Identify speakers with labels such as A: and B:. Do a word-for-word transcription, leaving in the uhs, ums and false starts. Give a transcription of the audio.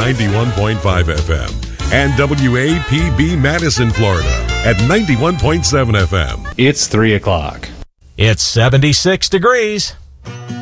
A: ninety-one point five F M and W A P B Madison, Florida at ninety-one point seven F M.
B: It's three o'clock.
C: It's seventy-six degrees.